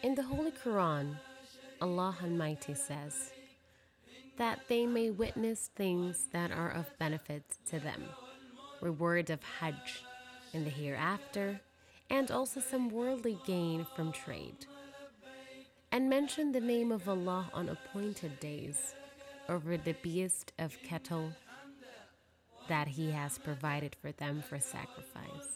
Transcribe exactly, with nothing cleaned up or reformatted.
In the Holy Quran, Allah Almighty says that they may witness things that are of benefit to them, reward of Hajj in the hereafter, and also some worldly gain from trade. And mention the name of Allah on appointed days over the beast of cattle that He has provided for them for sacrifice.